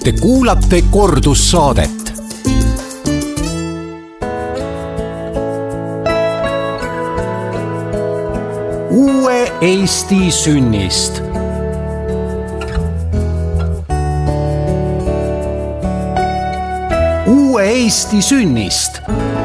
Te kuulate kordussaadet. Uue Eesti sünnist. Uue Eesti sünnist.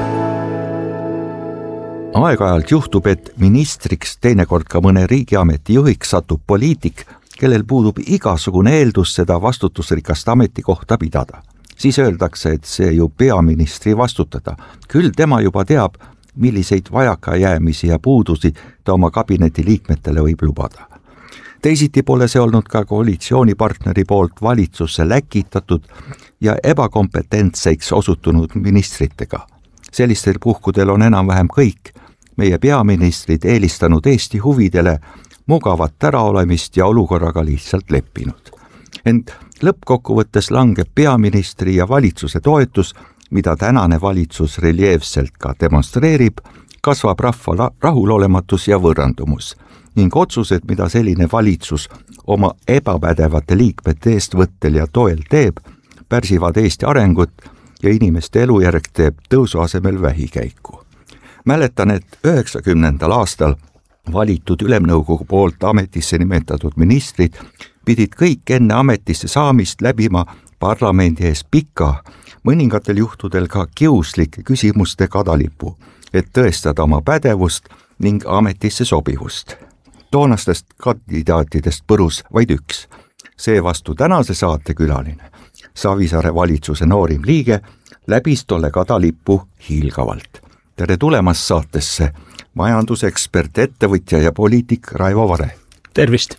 Aeg-ajalt juhtub, et ministriks, teinekord ka mõne riigiameti juhiks satub poliitik, kellel puudub igasugune eeldus seda vastutusrikast ametikohta pidada. Siis öeldakse, et see ju peaministri vastutada. Küll tema juba teab, milliseid vajakajäämisi ja puudusi ta oma kabineti liikmetele võib lubada. Teisiti pole see olnud ka koalitsioonipartneri poolt valitsusse läkitatud ja ebakompetentseks osutunud ministritega. Sellistel puhkudel on enam-vähem kõik meie peaministrid eelistanud Eesti huvidele mugavat äraolemist ja olukorraga lihtsalt leppinud. Ent lõppkokkuvõttes langeb peaministri ja valitsuse toetus, mida tänane valitsus reljeefselt ka demonstreerib, kasvab rahva rahulolematus ja võrrandumus ning otsused, mida selline valitsus oma ebapädevate liikmete eestvõttel ja toel teeb, pärsivad Eesti arengut ja inimeste elujärg teeb tõusu asemel vähikäiku. Mäletan, et 90. aastal valitud ülemnõukogu poolt ametisse nimetatud ministrid pidid kõik enne ametisse saamist läbima parlamendi ees pika, mõningatel juhtudel ka kiuslike küsimuste kadalipu, et tõestada oma pädevust ning ametisse sobivust. Toonastest kandidaatidest põrus vaid üks, seevastu tänase saatekülaline, Savisaare valitsuse noorim liige, läbis tolle kadalipu hiilgavalt. Tere tulemast saatesse, majandusekspert, ettevõtja ja poliitik Raivo Vare. Tervist!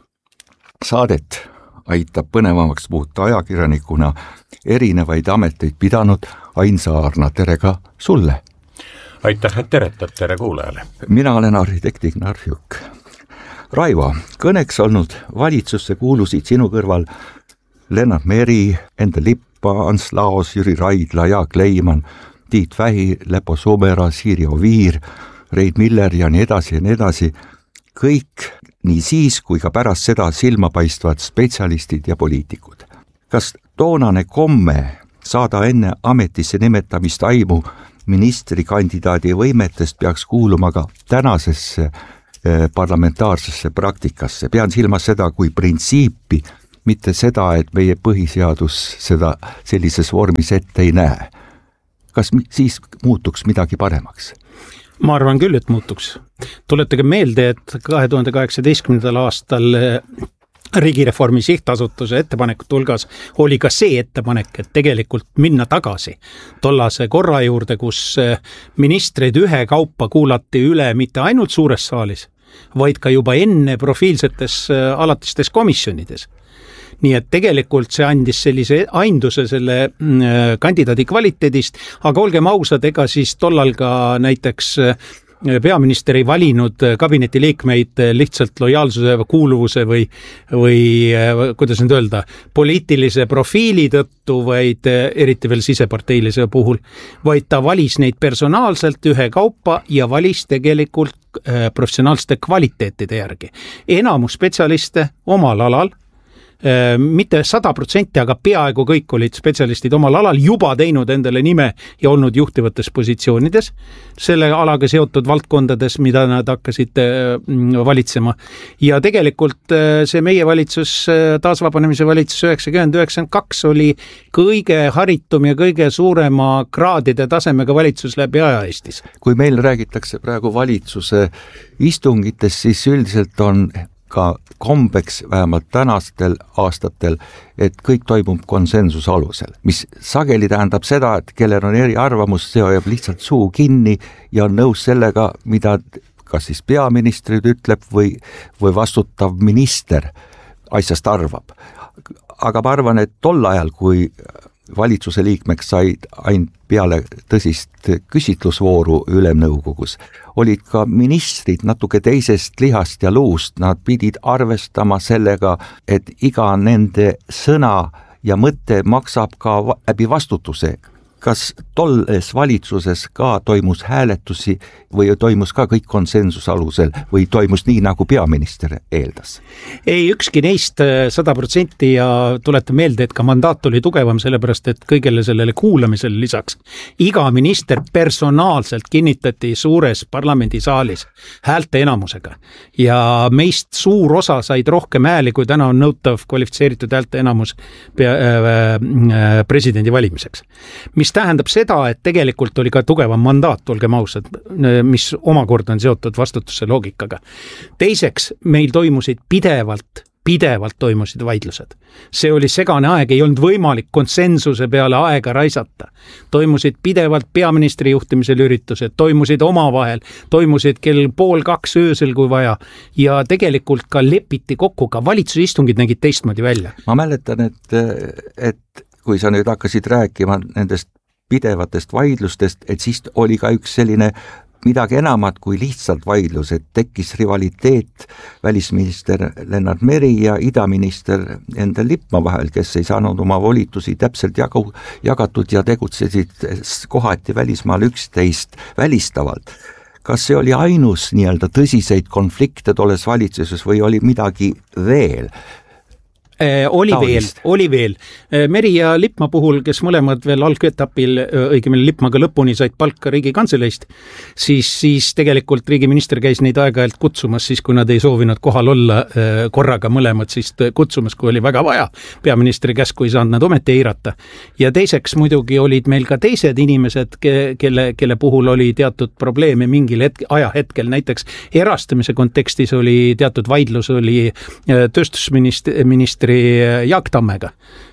Saadet aitab põnevamaks muuta ajakirjanikuna erinevaid ameteid pidanud Ain Saarna, tere ka sulle! Aitäh, et teretad, tere kuulajale! Mina olen arhitekt Ignar Juk. Raivo, kõneks olnud valitsusse kuulusid sinu kõrval Lennart Meri, Ende Lippa, Ants Laos, Jüri Raidla, Jaak Leiman, Tiit Vähi, Lepo Sumera, Siiri Oviir, Reid Miller ja nii edasi. Kõik nii siis kui ka pärast seda silmapaistvad spetsialistid ja poliitikud. Kas toonane komme saada enne ametisse nimetamist aimu ministrikandidaadi võimetest peaks kuuluma ka tänasesse parlamentaarsesse praktikasse? Pean silmas seda kui printsiipi, mitte seda, et meie põhiseadus seda sellises vormis ette ei näe. Kas siis muutuks midagi paremaks? Ma arvan küll, et muutuks. Tuletage meelde, et 2018. aastal Riigireformi sihtasutuse ettepanekute hulgas oli ka see ettepanek, et tegelikult minna tagasi tollase korra juurde, kus ministreid ühekaupa kuulati üle mitte ainult suures saalis, vaid ka juba enne profiilsetes alatistes komisjonides. Nii et tegelikult see andis sellise ainduse selle kandidaadi kvaliteedist, aga olgem ausad, ega siis tollal ka näiteks peaminister ei valinud kabineti liikmeid lihtsalt lojaalsuse, kuuluvuse või kuidas nüüd öelda, poliitilise profiili tõttu, vaid eriti veel siseparteilise puhul, vaid ta valis neid personaalselt ühekaupa ja valis tegelikult professionaalsete kvaliteetide järgi. Enamus spetsialiste omal alal, mitte 100%, aga peaaegu kõik olid spetsialistid omal alal juba teinud endale nime ja olnud juhtivates positsioonides selle alaga seotud valdkondades, mida nad hakkasid valitsema. Ja tegelikult see meie valitsus, taasvabanemise valitsus 90-92 oli kõige haritum ja kõige suurema kraadide tasemega valitsus läbi aja Eestis. Kui meil räägitakse praegu valitsuse istungites, siis üldiselt on ka kombeks vähemalt tänastel aastatel, et kõik toimub konsensuse alusel, mis sageli tähendab seda, et kellel on eriarvamus, see hoiab lihtsalt suu kinni ja on nõus sellega, mida kas siis peaministrid ütleb või vastutav minister asjast arvab. Aga ma arvan, et tol ajal, kui valitsuse liikmeks said ainult peale tõsist küsitlusvooru ülemnõukogus, olid ka ministrid natuke teisest lihast ja luust, nad pidid arvestama sellega, et iga nende sõna ja mõte maksab ka läbi vastutuse kas tolles valitsuses ka toimus hääletusi või toimus ka kõik konsensuse alusel või toimus nii, nagu peaminister eeldas? Ei, ükski neist 100% ja tuletan meelde, et ka mandaat oli tugevam, sellepärast et kõigele sellele kuulamisele lisaks iga minister personaalselt kinnitati suures parlamendisaalis häälte enamusega ja meist suur osa said rohkem hääli, kui täna on nõutav kvalifitseeritud häälte enamus presidendi valimiseks. Mis tähendab seda, et tegelikult oli ka tugevam mandaat, olgem ausad, mis omakorda on seotud vastutuse loogikaga. Teiseks, meil toimusid pidevalt toimusid vaidlused. See oli segane aeg, ei olnud võimalik konsensuse peale aega raisata. Toimusid pidevalt peaministri juhtimisel üritused, toimusid omavahel, toimusid kell 1:30 öösel, kui vaja. Ja tegelikult ka lepiti kokku, ka valitsusistungid nägid teistmoodi välja. Ma mäletan, et kui sa nüüd hakkasid rääkima nendest pidevatest vaidlustest, et siis oli ka üks selline midagi enamat kui lihtsalt vaidlus, et tekkis rivaliteet välisminister Lennart Meri ja idaminister Endel Lippmaa vahel, kes ei saanud oma volitusi täpselt jagatud ja tegutsesid kohati välismaal üksteist välistavalt. Kas see oli ainus nii-öelda tõsiseid konflikte tolles valitsuses või oli midagi veel? Oli veel. Meri ja Lippmaa puhul, kes mõlemad veel algetapil, õigemini Lippmaaga lõpuni said palka Riigikantseleist, siis tegelikult riigiminister käis neid aeg-ajalt kutsumas, siis kui nad ei soovinud kohal olla korraga mõlemad, siis kutsumas, kui oli väga vaja. Peaministri käsku ei saanud nad ometi eirata. Ja teiseks muidugi olid meil ka teised inimesed, kelle puhul oli teatud probleeme mingil ajahetkel. Näiteks erastamise kontekstis oli teatud vaidlus, oli tööstusministri Jaak Tammega,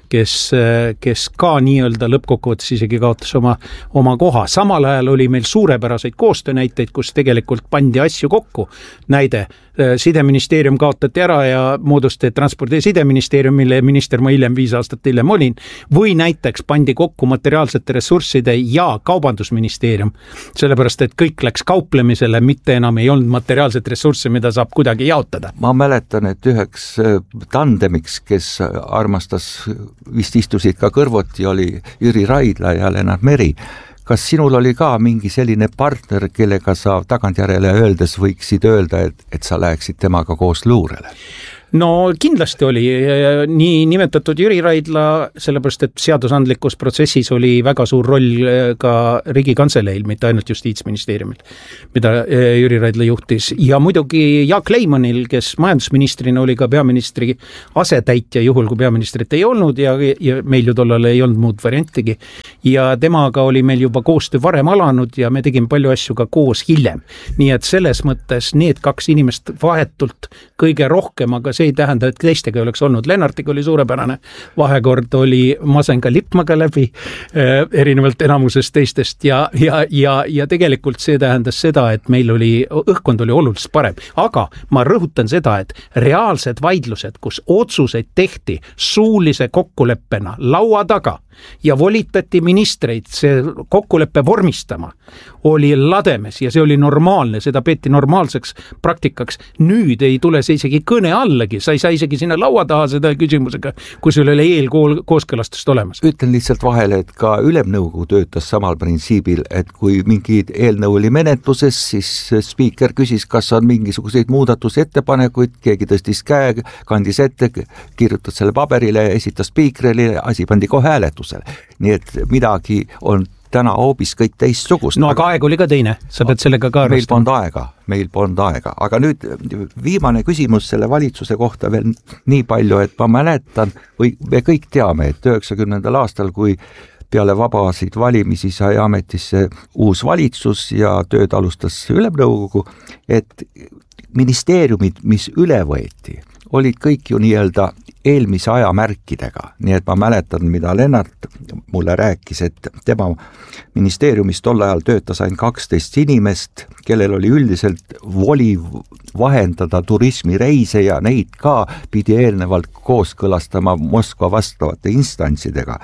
kes ka nii-öelda lõppkokkuvõttes isegi kaotas oma koha. Samal ajal oli meil suurepäraseid koostöönäiteid, kus tegelikult pandi asju kokku. Näide, sideministeerium kaotati ära ja moodustati transpordi- ja sideministeerium, mille minister ma 5 aastat hiljem olin, või näiteks pandi kokku materiaalsete ressursside ja kaubandusministeerium, sellepärast et kõik läks kauplemisele, mitte enam ei olnud materiaalset ressurssi, mida saab kuidagi jaotada. Ma mäletan, et üheks tandemiks, kes armastas, vist istusid ka kõrvuti, oli Jüri Raidla ja Lennart Meri. Kas sinul oli ka mingi selline partner, kellega sa tagantjärele öeldes võiksid öelda, et sa läheksid temaga koos luurele? No kindlasti oli nii nimetatud Jüri Raidla, sellepärast et seadusandlikus protsessis oli väga suur roll ka Riigikantseleil, mitte ainult Justiitsministeeriumil, mida Jüri Raidla juhtis. Ja muidugi Jaak Leimanil, kes majandusministrina oli ka peaministri asetäitja juhul, kui peaministrit ei olnud ja meil ju tollal ei olnud muud variantigi. Ja temaga oli meil juba koostöö varem alanud ja me tegime palju asju ka koos hiljem. Nii et selles mõttes need 2 inimest vahetult kõige rohkem, aga see ei tähenda, et teistega oleks olnud. Lennartiga oli suurepärane vahekord, ma sain ka Lippmaaga läbi erinevalt enamusest teistest ja tegelikult see tähendas seda, et meil õhkkond oli oluliselt parem. Aga ma rõhutan seda, et reaalsed vaidlused, kus otsuseid tehti suulise kokkuleppena laua taga ja volitati ministreid see kokkuleppe vormistama, oli lademes ja see oli normaalne, seda peeti normaalseks praktikaks. Nüüd ei tule see isegi kõne allagi, sa ei saa isegi sinna laua taha seda küsimusega, kui sul oli eelkooskõlastust olemas. Ütlen lihtsalt vahele, et ka ülemnõukogu töötas samal printsiibil, et kui mingi eelnõu oli menetluses, siis spiiker küsis, kas on mingisuguseid muudatusettepanekuid, keegi tõstis käe, kandis ette, kirjutas selle paberile, esitas spiikrile, asi pandi kohe hääletusele. Nii et midagi on täna hoopis kõik teistsugust. No aga aeg oli ka teine, sa pead sellega ka arvestama. Meil polnud aega, aga nüüd viimane küsimus selle valitsuse kohta veel nii palju, et ma mäletan, või me kõik teame, et 90. aastal, kui peale vabasid valimisi sai ametisse uus valitsus ja tööd alustas ülemnõukogu, et ministeeriumid, mis üle võeti, olid kõik ju nii-öelda eelmise aja märkidega, nii et ma mäletan, mida Lennart mulle rääkis, et tema ministeeriumis tol ajal töötas ainult 12 inimest, kellel oli üldiselt voli vahendada turismireise ja neid ka pidi eelnevalt kooskõlastama Moskva vastavate instantsidega.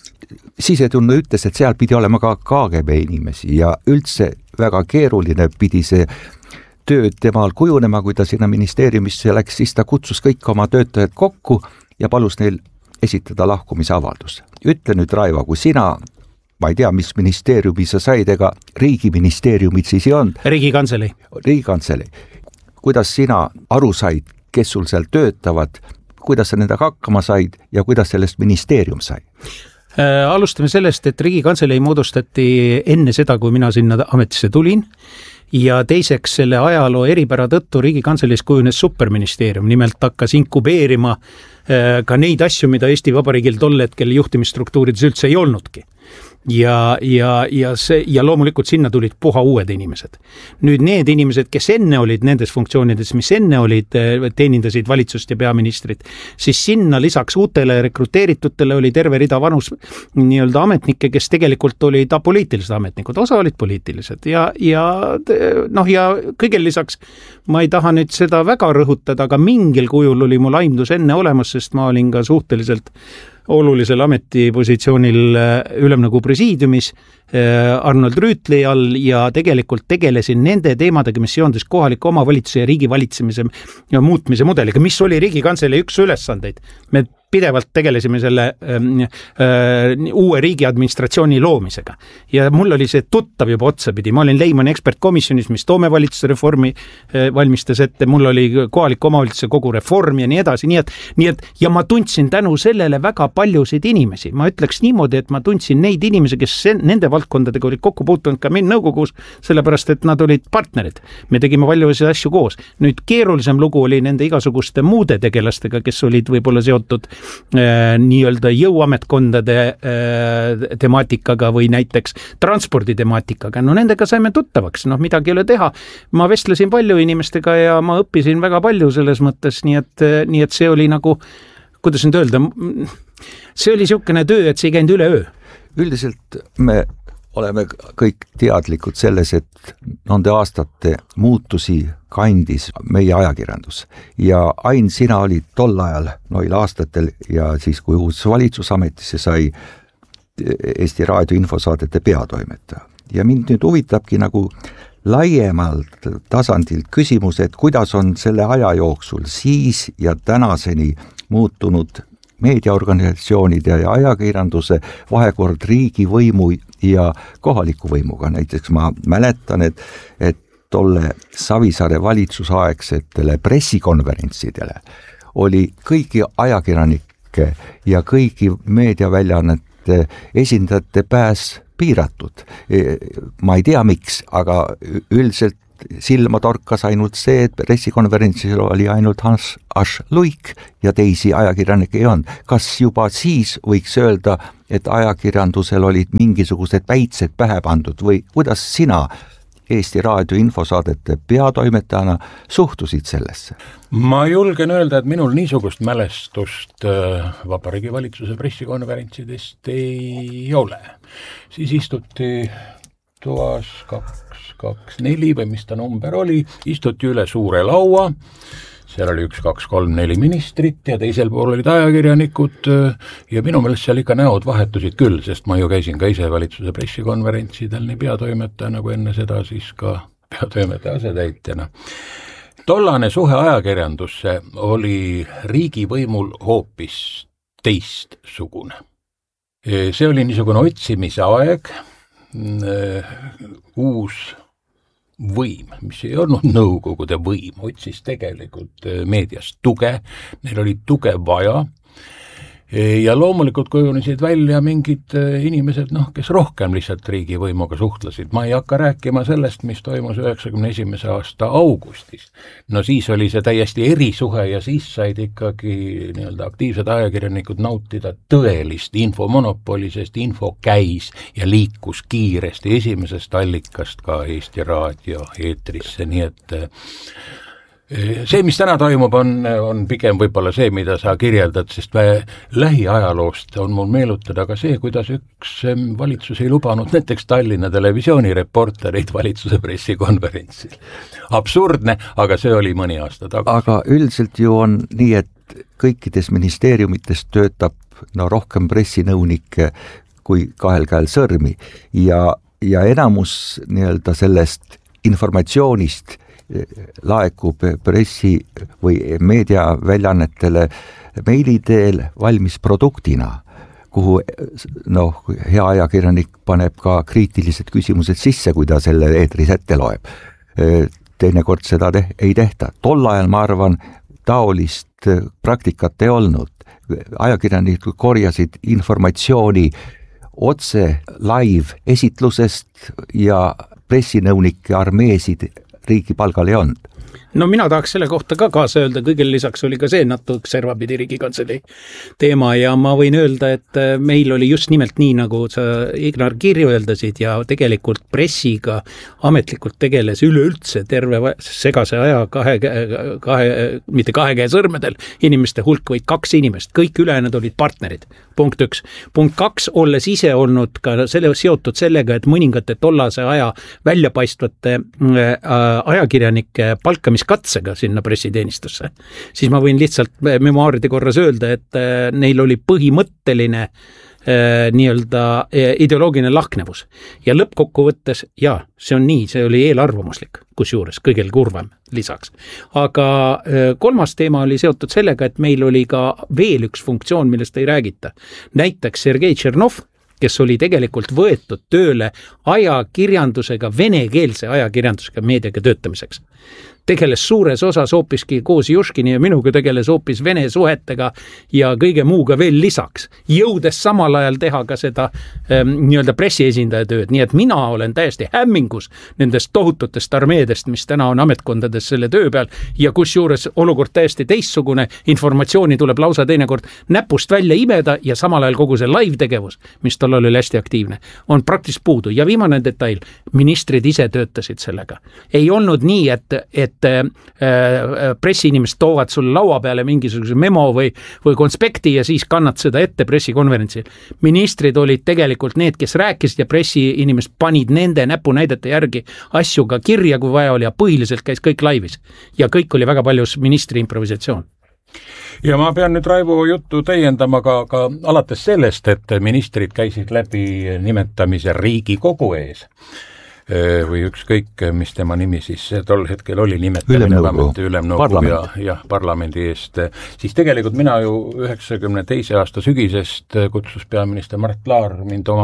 Sisetunne ütles, et seal pidi olema ka KGB inimesi ja üldse väga keeruline pidi see tööd temal kujunema, kui ta sinna ministeeriumisse läks, siis ta kutsus kõik oma töötajad kokku ja palus neil esitada lahkumisavaldus. Ütle nüüd, Raivo, kui sina ma ei tea, mis ministeeriumi sa said, ega riigiministeeriumid siis ei olnud. Riigikantselei. Kuidas sina aru said, kes sul seal töötavad, kuidas sa nendega hakkama said ja kuidas sellest ministeerium sai? Alustame sellest, et Riigikantselei moodustati enne seda, kui mina sinna ametisse tulin ja teiseks selle ajaloo eripära tõttu Riigikantseleis kujunes superministeerium, nimelt hakkas inkubeerima ka neid asju, mida Eesti Vabariigil tol hetkel juhtimisstruktuurides üldse ei olnudki. Ja loomulikult sinna tulid puha uued inimesed. Nüüd need inimesed, kes enne olid nendes funktsioonides, mis enne olid, teenindasid valitsust ja peaministrit, siis sinna lisaks uutele rekruteeritutele oli terve rida vanus nii-öelda ametnikke, kes tegelikult olid apoliitilised ametnikud, osa olid poliitilised ja kõigel lisaks ma ei taha nüüd seda väga rõhutada, aga mingil kujul oli mul aimdus enne olemas, sest ma olin ka suhteliselt olulisel ametipositsioonil Ülemnõukogu presiidiumis Arnold Rüütli all ja tegelikult tegelesin nende teemadega, mis seondus kohaliku omavalitsuse ja riigi valitsemise ja muutmise mudeliga, mis oli Riigikantselei üks ülesandeid. Me pidevalt tegelesime selle uue riigi administratsiooni loomisega. Ja mul oli see tuttav juba otsapidi. Ma olin Leimani ekspertkomisjonis, mis Toome valitsuse reformi valmistas ette. Mul oli kohaliku omavalitsuse kogu reform ja nii edasi. Nii et, ja ma tundsin tänu sellele väga paljusid inimesi. Ma ütleks niimoodi, et ma tundsin neid inimesi, kes nende valdkondadega olid kokku puutunud ka meil nõukogus, sellepärast, et nad olid partnerid. Me tegime paljusid asju koos. Nüüd keerulisem lugu oli nende igasuguste muude tegelastega, kes olid võib-olla seotud nii-öelda jõuametkondade temaatikaga või näiteks transpordi temaatikaga. No nendega saime tuttavaks, midagi ei ole teha. Ma vestlesin palju inimestega ja ma õppisin väga palju selles mõttes, nii et see oli nagu, kuidas nüüd öelda, see oli siukene töö, et see ei käinud üle öö. Üldiselt me oleme kõik teadlikud selles, et nende aastate muutusi kandis meie ajakirjandus. Ja Ain, sina olid tol ajal noil aastatel ja siis, kui uus valitsusametisse sai Eesti Raadio infosaadete peatoimetaja. Ja mind nüüd huvitabki nagu laiemalt tasandilt küsimus, et kuidas on selle aja jooksul siis ja tänaseni muutunud meediaorganisatsioonide ja ajakirjanduse vahekord riigivõimu ja kohaliku võimuga. Näiteks ma mäletan, et tolle Savisaare valitsusaegsetele pressikonverentsidele oli kõigi ajakirjanike ja kõigi meediaväljaannete esindajate pääs piiratud. Ma ei tea miks, aga üldiselt silma torkas ainult see, et pressikonverentsil oli ainult Hans Asch Luik ja teisi ajakirjanikke ei olnud. Kas juba siis võiks öelda, et ajakirjandusel olid mingisugused päitsed pähe pandud või kuidas sina Eesti Raadio infosaadete peatoimetajana suhtusid sellesse? Ma julgen öelda, et minul niisugust mälestust Vabariigi valitsuse pressikonverentsidest ei ole. Siis istuti toas 224 või mis ta number oli, istuti üle suure laua, seal oli 1, 2, 3, 4 ministrit ja teisel pool olid ajakirjanikud ja minu meelest seal ikka näod vahetusid küll, sest ma ju käisin ka ise valitsuse pressikonverentsidel nii peatoimetajana kui enne seda siis ka peatoimetaja asetäitjana. Tollane suhe ajakirjandusse oli riigivõimul hoopis teistsugune. See oli niisugune otsimise aeg, uus võim, mis ei olnud nõukogude võim, otsis tegelikult meediast tuge, neil oli tuge vaja ja loomulikult kujunesid välja mingid inimesed, kes rohkem lihtsalt riigivõimuga suhtlesid. Ma ei hakka rääkima sellest, mis toimus 91. aasta augustis. No siis oli see täiesti erisuhe ja siis said ikkagi nii-öelda aktiivsed ajakirjanikud nautida tõelist infomonopoli, sest info käis ja liikus kiiresti esimesest allikast ka Eesti Raadio eetrisse, nii et see, mis täna toimub, on pigem võib-olla see, mida sa kirjeldad, sest lähiajaloost on mul meenutada ka see, kuidas üks valitsus ei lubanud näiteks Tallinna Televisiooni reportereid valitsuse pressikonverentsil. Absurdne, aga see oli mõni aasta tagasi. Aga üldiselt ju on nii, et kõikides ministeeriumites töötab rohkem pressinõunikke kui kahel käel sõrmi ja enamus nii-öelda sellest informatsioonist laekub pressi või meediaväljaannetele meili teel valmis produktina. kuhu hea ajakirjanik paneb ka kriitilised küsimused sisse, kui ta selle eetris ette loeb. Teinekord seda ei tehta. Tol ajal, ma arvan, taolist praktikat ei olnud. Ajakirjanikud korjasid informatsiooni otse live esitlusest ja pressinõunike armeesid riigi palgal ei olnud. No mina tahaks selle kohta ka kaasa öelda, kõigele lisaks oli ka see natuke servapidi Riigikantselei teema ja ma võin öelda, et meil oli just nimelt nii, nagu sa Ignar kirjeldasid ja tegelikult pressiga ametlikult tegeles üleüldse terve segase aja mitte kahe käe sõrmedel inimeste hulk, vaid 2 inimest, kõik ülejäänud olid partnerid, punkt 1. Punkt 2, olles ise olnud ka seotud sellega, et mõningate tollase aja väljapaistvate ajakirjanike palkamiskatsega sinna pressiteenistusse, siis ma võin lihtsalt memuaaride korras öelda, et neil oli põhimõtteline nii-öelda ideoloogiline lahknevus. Ja lõppkokkuvõttes, see on nii, see oli eelarvamuslik, kusjuures kõigel kurvem lisaks. Aga 3. teema oli seotud sellega, et meil oli ka veel üks funktsioon, millest ei räägita. Näiteks Sergei Tšernov, kes oli tegelikult võetud tööle ajakirjandusega, venekeelse ajakirjandusega meediaga töötamiseks. Tegeles suures osas hoopiski koos Juškini ja minuga tegeles hoopis Vene suhetega ja kõige muuga veel lisaks, jõudes samal ajal teha ka seda nii-öelda pressiesindaja tööd. Nii et mina olen täiesti hämmingus nendest tohututest armeedest, mis täna on ametkondades selle töö peal ja kus juures olukord täiesti teistsugune, informatsiooni tuleb lausa teinekord näpust välja imeda ja samal ajal kogu see live tegevus, mis tal oli hästi aktiivne, on praktiliselt puudu. Ja viimane detail, ministrid ise töötasid sellega. Ei olnud nii, et pressiinimesed toovad sulle laua peale mingisuguse memo või konspekti ja siis kannad seda ette pressikonverentsil. Ministrid olid tegelikult need, kes rääkisid ja pressiinimesed panid nende näpunäidete järgi asju ka kirja, kui vaja oli ja põhiliselt käis kõik laivis. Ja kõik oli väga paljus ministri improvisatsioon. Ja ma pean nüüd Raivo juttu täiendama ka alates sellest, et ministrid käisid läbi nimetamise Riigikogu ees või ükskõik, mis tema nimi siis tol hetkel oli nimetamine ülemnõukogu ja parlamendi eest, siis tegelikult mina ju 92. aasta sügisest kutsus peaminister Mart Laar mind oma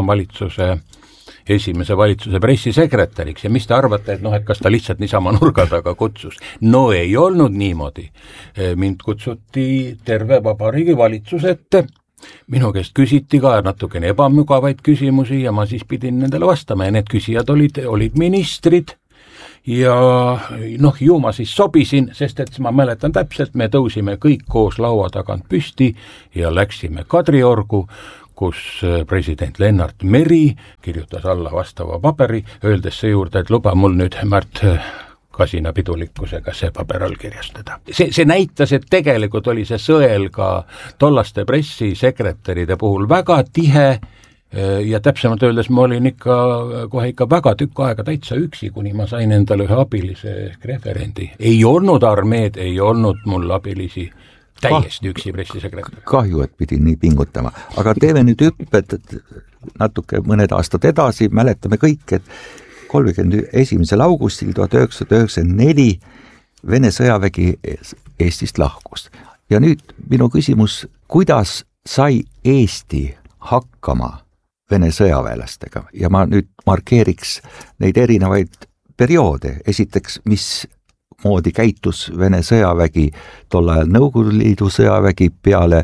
esimese valitsuse pressisekretäriks ja mis te arvate, et kas ta lihtsalt niisama nurga taga kutsus? No ei olnud niimoodi. Mind kutsuti terve Vabariigi valitsuse ette. Minu käest küsiti ka natukene ebamugavaid küsimusi ja ma siis pidin nendele vastama ja need küsijad olid ministrid ja ju ma siis sobisin, sest et ma mäletan täpselt, me tõusime kõik koos laua tagant püsti ja läksime Kadriorgu, kus president Lennart Meri kirjutas alla vastava paperi, öeldes see juurde, et luba mul nüüd Märt kasina pidulikkusega see paber allkirjastada. See näitas, et tegelikult oli see sõel ka tollaste pressisekretäride puhul väga tihe ja täpsemalt öeldes ma olin kohe väga tükk aega täitsa üksi, kuni ma sain endale ühe abilise ehk referendi. Ei olnud armeed, ei olnud mul abilisi, täiesti üksi pressisekretär. Kahju, et pidin nii pingutama. Aga teeme nüüd hüpped natuke mõned aastad edasi, mäletame kõik, et 31. augustil 1994 Vene sõjavägi Eestist lahkus. Ja nüüd minu küsimus, kuidas sai Eesti hakkama Vene sõjaväelastega? Ja ma nüüd markeeriks neid erinevaid perioode. Esiteks, mis moodi käitus Vene sõjavägi, tol ajal Nõukogude Liidu sõjavägi peale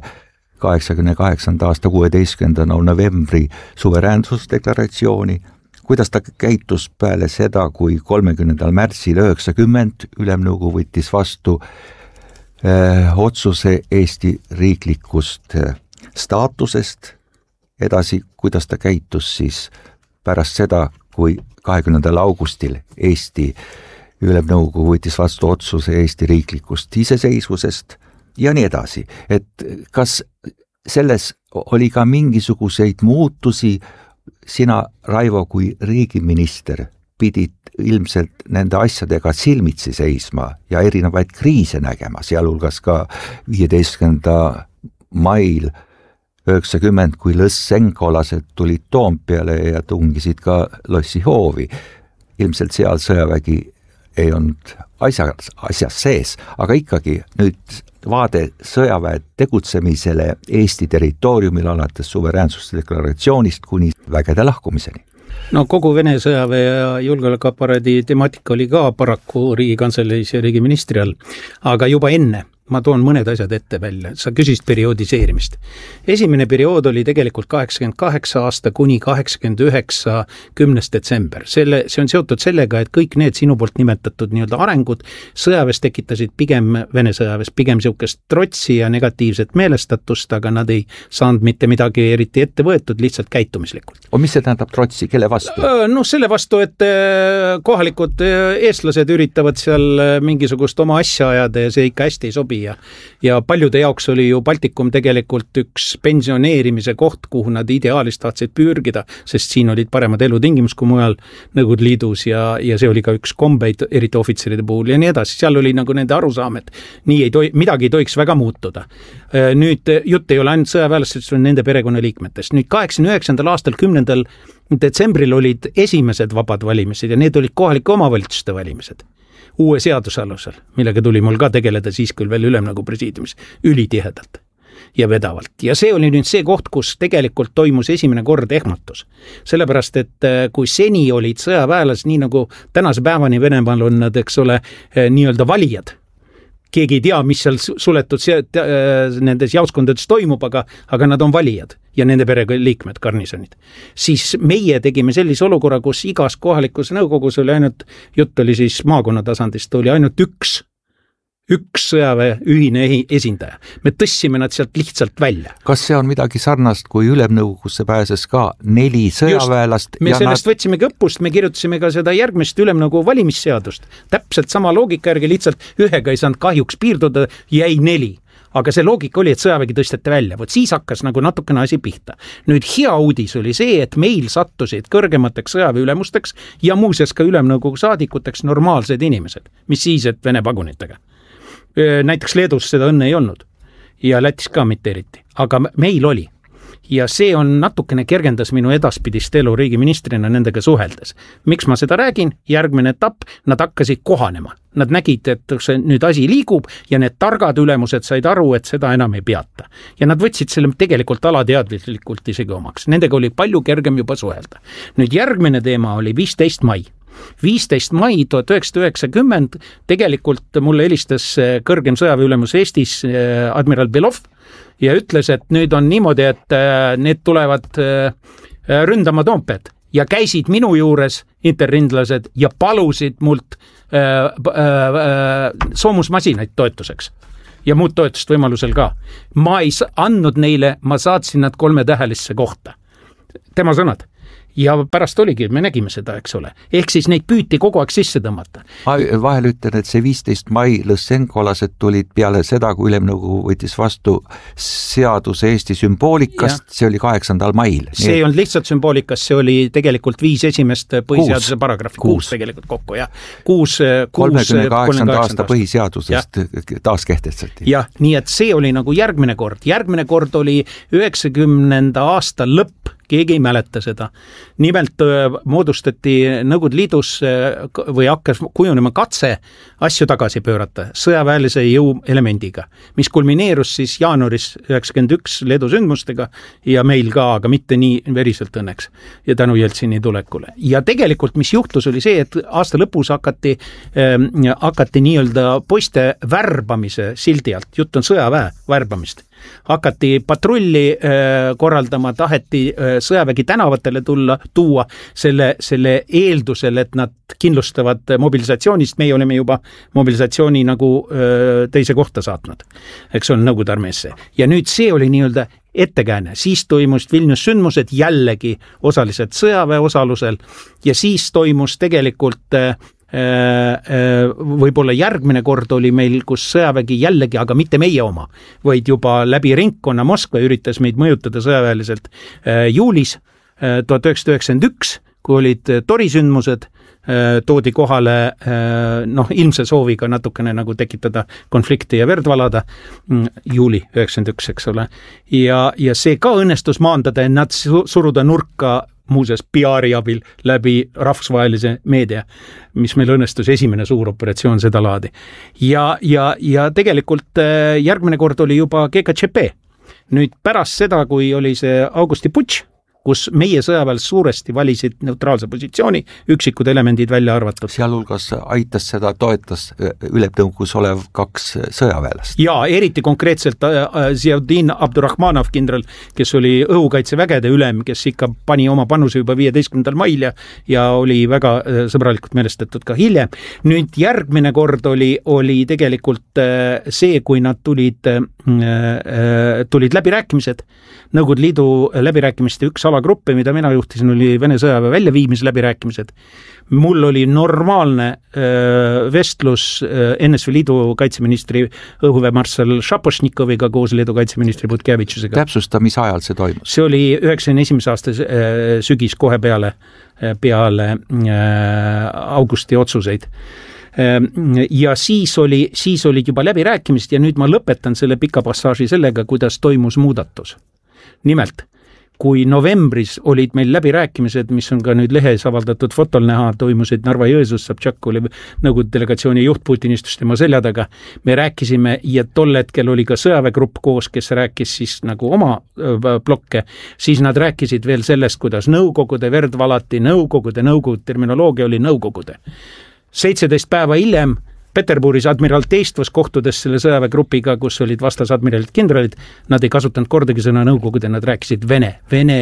88. aasta 16. novembri suveräänsusdeklaratsiooni, kuidas ta käitus peale seda, kui 30. märtsil 90 Ülemnõukogu võttis vastu otsuse Eesti riiklikust staatusest, edasi, kuidas ta käitus siis pärast seda, kui 20. augustil Eesti Ülemnõukogu võttis vastu otsuse Eesti riiklikust iseseisvusest ja nii edasi. Et kas selles oli ka mingisuguseid muutusi? Sina, Raivo, kui riigiminister pidid ilmselt nende asjadega silmitsi seisma ja erinevaid kriise nägema, sealhulgas ka 15. mail 90, kui lõssenkolased tulid Toompeale ja tungisid ka Lossi hoovi. Ilmselt seal sõjavägi ei olnud asjas sees, aga ikkagi nüüd vaade sõjaväe tegutsemisele Eesti territooriumil alates suveräänsuste deklaratsioonist kuni vägede lahkumiseni. No kogu Vene sõjaväe ja julgeolekuaparaadi temaatika oli ka paraku Riigikantseleis ja riigiministri all, aga juba enne. Ma toon mõned asjad ette välja. Sa küsisid perioodiseerimist. Esimene periood oli tegelikult 88 aasta kuni 89 10. detsember. See on seotud sellega, et kõik need sinu poolt nimetatud nii-öelda arengud sõjaväes tekitasid Vene sõjaväes pigem siukest trotsi ja negatiivset meelestatust, aga nad ei saanud mitte midagi eriti ette võetud, lihtsalt käitumislikult. Mis see tähendab trotsi? Kelle vastu? No selle vastu, et kohalikud eestlased üritavad seal mingisugust oma asja ajada ja see ikka hästi ei sobi. Ja paljude jaoks oli ju Baltikum tegelikult üks pensioneerimise koht, kuhu nad ideaalis tahtsid pürgida, sest siin olid paremad elutingimus kui mujal Nõukogude Liidus ja see oli ka üks kombeid, eriti ohvitseride puhul ja nii edasi. Seal oli nagu nende arusaam, et midagi ei tohiks väga muutuda. Nüüd jutt ei ole ainult sõjaväelastest, see on nende perekonnaliikmetest. Nüüd 89. aastal 10. detsembril olid esimesed vabad valimised ja need olid kohalike omavalitsuste valimised. Uue seaduse alusel, millega tuli mul ka tegeleda siis küll veel Ülemnõukogu presiidiumis ülitihedalt ja vedavalt. Ja see oli nüüd see koht, kus tegelikult toimus esimene kord ehmatus. Sellepärast, et kui seni olid sõjaväelas, nii nagu tänase päevani Venemaal on nad, eks ole, nii-öelda valijad, keegi ei tea, mis seal suletud nendes jaoskondades toimub, aga nad on valijad ja nende pereliikmed, garnisonid. Siis meie tegime sellise olukorra, kus igas kohalikus nõukogus oli ainult, jutt oli siis maakonna tasandist, oli ainult üks sõjaväe ühine esindaja. Me tõstsime nad sealt lihtsalt välja. Kas see on midagi sarnast, kui Ülemnõukogusse pääses ka 4 sõjaväelast? Me sellest võtsimegi õppust, me kirjutasime ka seda järgmist Ülemnõukogu valimisseadust. Täpselt sama loogika järgi, lihtsalt ühega ei saanud kahjuks piirduda, jäi 4. Aga see loogika oli, et sõjavägi tõsteti välja. Võt siis hakkas nagu natukene asi pihta. Nüüd hea uudis oli see, et meil sattusid kõrgemateks sõjaväe ülemusteks ja muuseas ka Ülemnõukogu saadikuteks normaalsed inimesed, mis siis, et Vene pagunitega. Näiteks Leedus seda õnne ei olnud ja Lätis ka mitte eriti, aga meil oli. Ja see on natukene kergendas minu edaspidist elu riigiministrina nendega suheldes. Miks ma seda räägin? Järgmine etapp, nad hakkasid kohanema. Nad nägid, et see nüüd asi liigub ja need targad ülemused said aru, et seda enam ei peata. Ja nad võtsid selle tegelikult alateadlikult isegi omaks. Nendega oli palju kergem juba suhelda. Nüüd järgmine teema oli 15. mai. 15. mai 1990 tegelikult mulle helistas kõrgem sõjaväeülemus Eestis admiral Belov ja ütles, et nüüd on niimoodi, et need tulevad ründama Toompeed ja käisid minu juures interrindlased ja palusid mult soomusmasinaid toetuseks ja muud toetust võimalusel ka. Ma ei andnud neile, ma saatsin nad 3-tähelisse kohta. Tema sõnad. Ja pärast oligi, me nägime seda, eks ole. Ehk siis neid püüti kogu aeg sisse tõmmata. Ma vahel ütlen, et see 15. mai Lõssenkolased tulid peale seda, kui Ülemnõukogu võttis vastu seaduse Eesti sümboolikast, see oli 8. mail. See on lihtsalt sümboolikast, see oli tegelikult 5 esimest põhiseaduse paragrahvi, 6 tegelikult kokku, jah. 38. aasta põhiseadusest taas kehtestati. Jah, nii et see oli nagu järgmine kord. Järgmine kord oli 90. aasta lõpp, keegi ei mäleta seda. Nimelt moodustati Nõukogude Liidus või hakkas kujunema katse asju tagasi pöörata sõjaväelise jõu elemendiga, mis kulmineerus siis jaanuaris 91 Leedu sündmustega ja meil ka, aga mitte nii veriselt õnneks ja tänu Jeltsini tulekule. Ja tegelikult, mis juhtus, oli see, et aasta lõpus hakati nii-öelda poiste värbamise sildi alt, jutt on sõjaväe värbamist. Hakati patrulli korraldama, taheti sõjavägi tänavatele tuua selle eeldusel, et nad kindlustavad mobilisatsioonist, meie oleme juba mobilisatsiooni nagu teise kohta saatnud, eks on Nõukogude armeesse. Ja nüüd see oli nii-öelda ettekääne, siis toimus Vilnius sündmused jällegi osaliselt sõjaväe osalusel ja siis toimus tegelikult võib-olla järgmine kord oli meil, kus sõjavägi jällegi, aga mitte meie oma, vaid juba läbi ringkonna Moskva üritas meid mõjutada sõjaväeliselt juulis 1991, kui olid Tori sündmused, toodi kohale ilmse sooviga natukene nagu tekitada konflikti ja verd valada, juuli 91, eks ole, ja see ka õnnestus maandada, et nad suruda nurka muuseas PR-i abil läbi rahvusvahelise meedia, mis meil õnnestus esimene suur operatsioon seda laadi. Ja tegelikult järgmine kord oli juba GKČP. Nüüd pärast seda, kui oli see Augusti putš, kus meie sõjaväel suuresti valisid neutraalse positsiooni, üksikud elemendid välja arvatud. Sealhulgas aitas seda, toetas ülemnõukogus olev 2 sõjaväelast. Ja eriti konkreetselt Ziauddin Abdurrahmanov kindral, kes oli õhukaitsevägede ülem, kes ikka pani oma panuse juba 15. mail ja oli väga sõbralikult meelestatud ka hiljem. Nüüd järgmine kord oli tegelikult see, kui nad tulid läbirääkimised. Nõukogude Liidu läbirääkimiste üks alagruppe, mida mina juhtisin, oli Vene sõjaväe väljaviimise läbirääkimised. Mul oli normaalne vestlus NSV Liidu kaitseministri õhuväemarssal Šapošnikoviga koos Liidu kaitseministri Butkevitšusega. Täpsusta, mis ajal see toimus? See oli 91. aasta sügis kohe peale augusti otsuseid. Ja siis olid juba läbirääkimised ja nüüd ma lõpetan selle pika passaaži sellega, kuidas toimus muudatus. Nimelt, kui novembris olid meil läbirääkimised, mis on ka nüüd lehes avaldatud fotol näha, toimusid Narva-Jõesus, Sabtšak oli nõukogude delegatsiooni juht, Putin istus tema selja taga. Me rääkisime ja tol hetkel oli ka sõjaväegrupp koos, kes rääkis siis nagu oma blokke, siis nad rääkisid veel sellest, kuidas nõukogude verd valati, nõukogude terminoloogia oli nõukogude. 17 päeva hiljem Peterburis admiralteistvus kohtudes selle sõjaväegrupiga, kus olid vastas admiralid kindralid, nad ei kasutanud kordagi sõna nõukogude, nad rääkisid Vene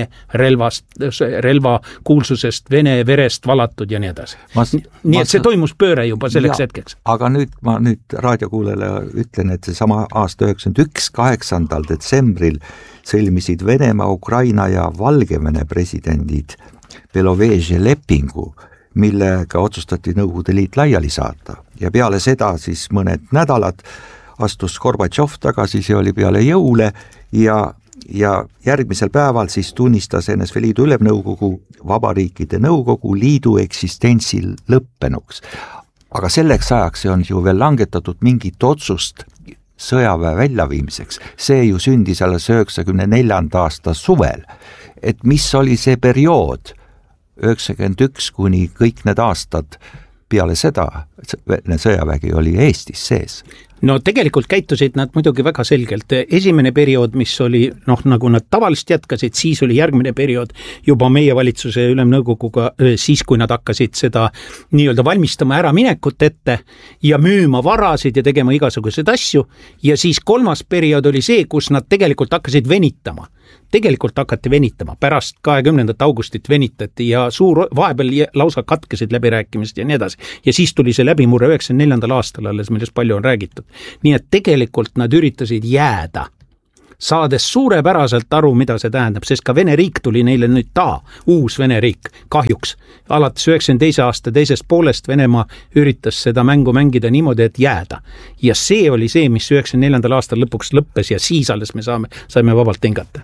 relva kuulsusest, Vene verest valatud ja nii edasi. Nii et see toimus pööre juba selleks hetkeks. Aga ma raadiokuulele ütlen, et see sama aasta 91, 8. detsembril sõlmisid Venemaa, Ukraina ja Valgevene presidendid Beloveže lepingu, millega otsustati Nõukogude Liit laiali saata. Ja peale seda siis mõned nädalad astus Gorbatšov tagasi, see oli peale jõule ja järgmisel päeval siis tunnistas NSV Liidu ülemnõukogu Vabariikide Nõukogu Liidu eksistentsil lõppenuks. Aga selleks ajaks on ju veel langetatud mingit otsust sõjaväe väljaviimiseks. See ju sündis alles 94. aasta suvel. Et mis oli see periood 91 kuni kõik need aastad peale seda sõjavägi oli Eestis sees? No tegelikult käitusid nad muidugi väga selgelt. Esimene periood, mis oli, nagu nad tavalist jätkasid, siis oli järgmine periood juba meie valitsuse ülemnõukoguga, siis kui nad hakkasid seda nii-öelda valmistama ära minekut ette ja müüma varasid ja tegema igasuguseid asju. Ja siis kolmas periood oli see, kus nad tegelikult hakkasid venitama. Tegelikult hakati venitama, pärast 20. augustit venitati ja vahepeal lausa katkesid läbirääkimised ja nii edasi. Ja siis tuli see läbimurre 94. aastal alles, millest palju on räägitud. Nii et tegelikult nad üritasid jääda, saades suurepäraselt aru, mida see tähendab, sest ka Vene riik tuli neile nüüd uus Vene riik, kahjuks. Alates 92. aasta teisest poolest Venemaa üritas seda mängu mängida niimoodi, et jääda. Ja see oli see, mis 94. aastal lõpuks lõppes ja siis alles me saime vabalt hingata.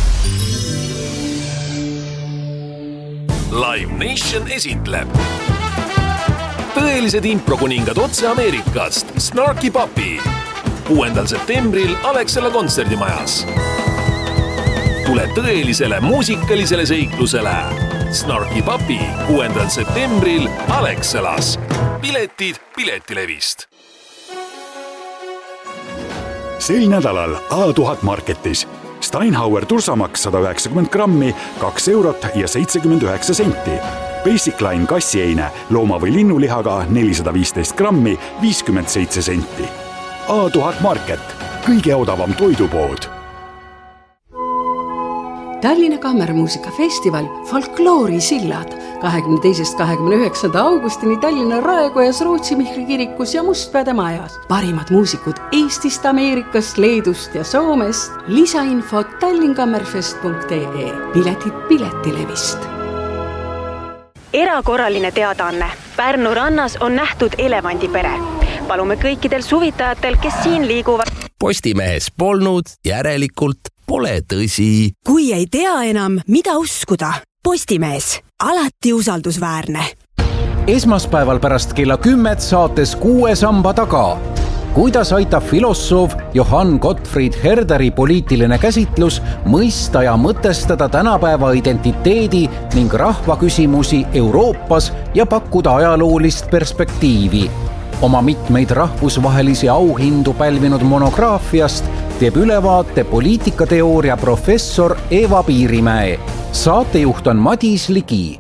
Live Nation esitleb tõelised improkuningad otse Ameerikast Snarky Puppy 6. septembril Alexela kontserdimajas. Tule tõelisele muusikalisele seiklusele Snarky Puppy 6. septembril Alexelas. Piletid Piletilevist. Sel nädalal A1000 Marketis Steinhauer tursamaks 190 grammi, 2 eurot ja 79 senti. Basic Line kassieine looma- või linnulihaga 415 grammi, 57 senti. A1000 Market, kõige odavam toidupood. Tallinna Kammermuusikafestival Folkloori sillad 22.–29. augustini Tallinna Raekojas, Rootsi Mihkli kirikus ja Mustpeade majas. Parimad muusikud Eestist, Ameerikast, Leedust ja Soomest. Lisainfot tallinkammerfest.ee. Piletid Piletilevist. Erakorraline teadaanne. Pärnu rannas on nähtud elevandipere. Palume kõikidel suvitajatel, kes siin liiguvad. Postimehes polnud, järelikult pole tõsi. Kui ei tea enam, mida uskuda, Postimees, alati usaldusväärne. Esmaspäeval pärast kella 10 saates 6 samba taga. kuidas aitab filosoof Johann Gottfried Herderi poliitiline käsitlus mõista ja mõtestada tänapäeva identiteedi ning rahvaküsimusi Euroopas ja pakkuda ajaloolist perspektiivi. Oma mitmeid rahvusvahelisi auhindu pälvinud monograafiast teeb ülevaate poliitikateooria professor Eva Piirimäe. Saatejuht on Madis Ligi.